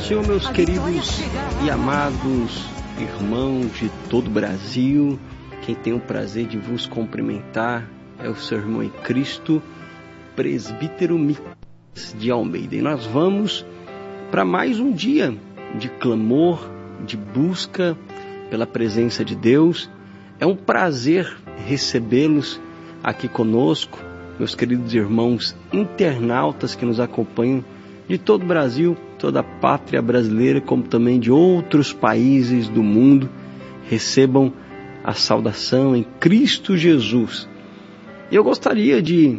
Senhor, meus queridos e amados irmãos de todo o Brasil. Quem tem o prazer de vos cumprimentar é o seu irmão em Cristo, presbítero Miqueias de Almeida. E nós vamos para mais um dia de clamor, de busca pela presença de Deus. É um prazer recebê-los aqui conosco, meus queridos irmãos internautas que nos acompanham de todo o Brasil, toda a pátria brasileira, como também de outros países do mundo. Recebam a saudação em Cristo Jesus. E eu gostaria de,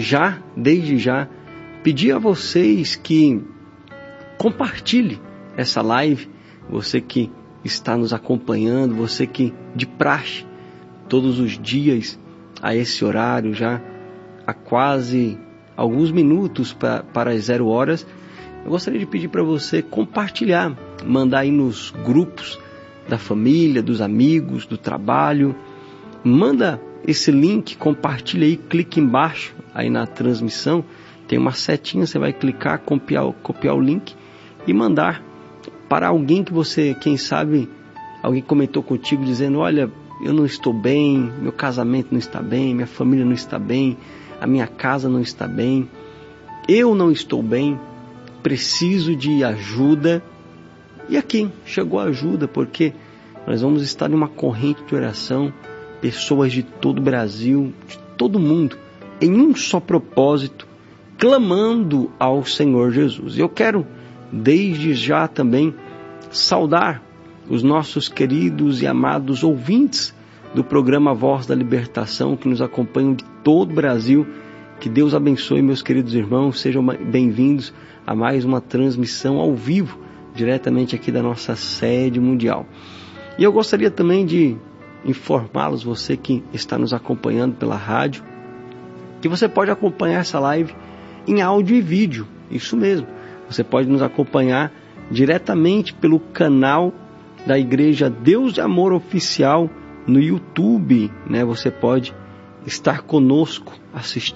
desde já, pedir a vocês que compartilhe essa live, você que está nos acompanhando, você que de praxe, todos os dias, a esse horário, já há quase alguns minutos para as 0 horas, eu gostaria de pedir para você compartilhar, mandar aí nos grupos da família, dos amigos, do trabalho. Manda esse link, compartilha aí, clique embaixo aí na transmissão, tem uma setinha, você vai clicar, copiar o link e mandar para alguém que você, quem sabe, alguém comentou contigo dizendo: olha, eu não estou bem, meu casamento não está bem, minha família não está bem, a minha casa não está bem, eu não estou bem, preciso de ajuda. E aqui chegou a ajuda, porque nós vamos estar em uma corrente de oração, pessoas de todo o Brasil, de todo o mundo, em um só propósito, clamando ao Senhor Jesus. Eu quero desde já também saudar os nossos queridos e amados ouvintes do programa Voz da Libertação, que nos acompanham de todo o Brasil. Que Deus abençoe, meus queridos irmãos, sejam bem-vindos a mais uma transmissão ao vivo, diretamente aqui da nossa sede mundial. E eu gostaria também de informá-los, você que está nos acompanhando pela rádio, que você pode acompanhar essa live em áudio e vídeo. Isso mesmo, você pode nos acompanhar diretamente pelo canal da Igreja Deus de Amor Oficial no YouTube, né? Você pode estar conosco, assistindo